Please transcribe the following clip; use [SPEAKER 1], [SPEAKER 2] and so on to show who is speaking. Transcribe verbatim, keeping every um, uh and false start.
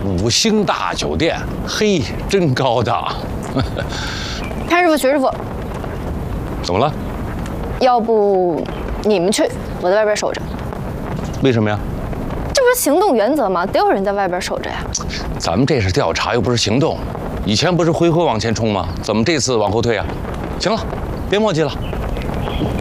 [SPEAKER 1] 五星大酒店，嘿，真高档。
[SPEAKER 2] 潘师傅、徐师傅，
[SPEAKER 1] 怎么了？
[SPEAKER 2] 要不你们去，我在外边守着。
[SPEAKER 1] 为什么呀？
[SPEAKER 2] 这不是行动原则吗？得有人在外边守着呀。
[SPEAKER 1] 咱们这是调查，又不是行动。以前不是挥挥往前冲吗？怎么这次往后退啊？行了，别墨迹了。